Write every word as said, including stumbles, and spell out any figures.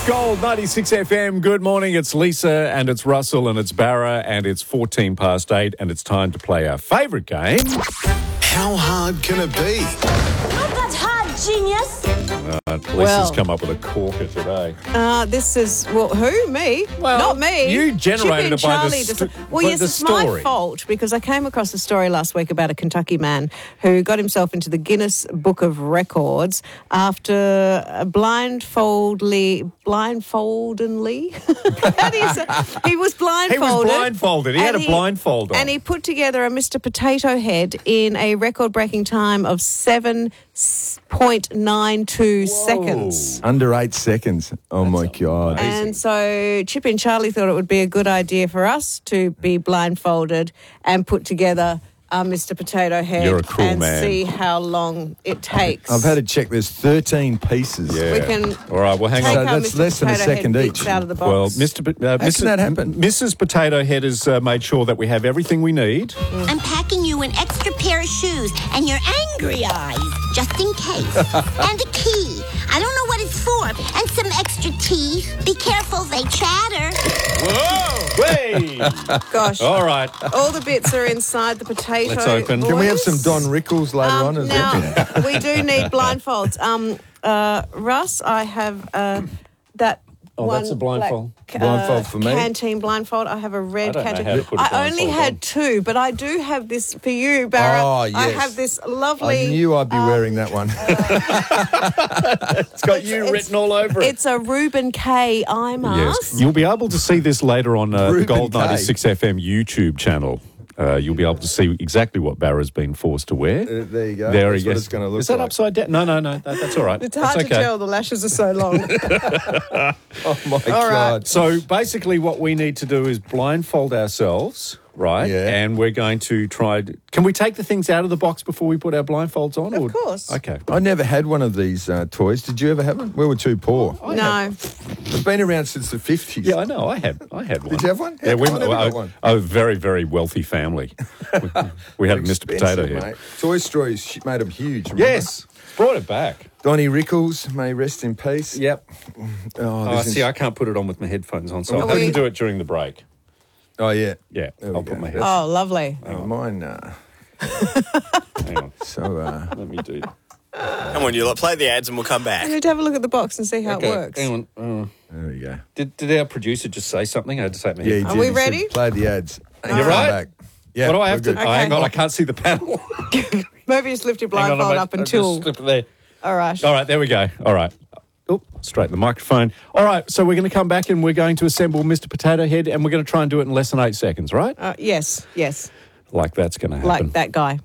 Gold ninety-six F M. Good morning. It's Lisa and it's Russell and it's Barra and it's fourteen past eight and it's time to play our favourite game. How hard can it be? Not that hard, genius. Uh, Lisa's Well. come up with a corker today. Uh, this is, well, who? Me? Well, Not me. you generated Chip it by the Charlie st- does- Well, by yes, the it's my story. fault because I came across a story last week about a Kentucky man who got himself into the Guinness Book of Records after uh, blindfoldly, blindfoldedly? How do you say? He was He blindfolded. was blindfolded. He had a and blindfold on. And he put together a Mister Potato Head in a record-breaking time of seven point nine two seconds. Under eight seconds. Oh, my God. And so Chip and Charlie thought it would be a good idea for us to be blindfolded and put together uh, Mister Potato Head You're a cruel and man. see how long it takes. I've had to check. There's thirteen pieces. Yeah. We can All right, well, hang take on. So our that's Mister less than a Potato second Head each. bits out of the box. Well, Mister P- uh, How Missus can that happen? Missus Potato Head has uh, made sure that we have everything we need. I'm packing you an extra pair of shoes and your angry eyes, just in case. And a key. I don't know what it's for. And some extra teeth. Be careful, they chatter. Whoa! Way! Gosh, All right. all the bits are inside the potato. Let's open. Can we have some boys. Don Rickles later Um, on as now, well? we do need blindfolds. Um, uh, Russ, I have uh, that. Oh, one that's a blindfold. black, Blindfold for me? Canteen blindfold. I have a red I don't know canteen. how to put a I only blindfold had on. two, but I do have this for you, Barra. Oh, I yes. have this lovely. I knew I'd be um, wearing that one. It's got you it's- written all over it. It's a Reuben K eye mask. Yes. You'll be able to see this later on uh, the Reuben Gold K. ninety-six F M YouTube channel. Uh, you'll be able to see exactly what Barra's been forced to wear. Uh, there you go. There That's he what is. it's going to look Is that like. upside down? No, no, no. That, that's all right. It's hard That's to okay. tell. The lashes are so long. Oh, my All right. God. So basically, what we need to do is blindfold ourselves, right? Yeah. And we're going to try. Can we take the things out of the box before we put our blindfolds on? Of or- course. Okay. I never had one of these uh, toys. Did you ever have one? We were too poor. no. It's been around since the fifties. Yeah, I know. I had. I had one. Did you have one? Yeah, we. I never got a- one. A very, very wealthy family. we, we had a Mister Potato Expensive, Head. mate. Toy Story sh- made them huge. Remember? Yes, brought it back. Donnie Rickles, may rest in peace. Yep. Oh, Oh, this is- see, I can't put it on with my headphones on, so I Are couldn't we- do it during the break. oh yeah. Yeah, There we I'll go. put my head. Oh, lovely. Oh, mine. Uh, Hang on, so uh, let me do. Come on, you lot, play the ads and we'll come I back. need to have a look at the box and see how Okay, it works. hang on. Uh, there we go. did did our producer just say something? I had to say my Yeah, he head. Are did. we He said, ready? Play the ads. And You're come right. Back. Yeah. What do I have we're to? good. Oh, hang Okay. on, I can't see the panel. Maybe just lift your Hang on, blindfold I up might- I'll until. just slip it there. All right. All right, there we go. All right. Oh, straight in the microphone. All right, so we're going to come back and we're going to assemble Mister Potato Head and we're going to try and do it in less than eight seconds, right? Uh, yes, yes. Like that's going to happen. Like that guy.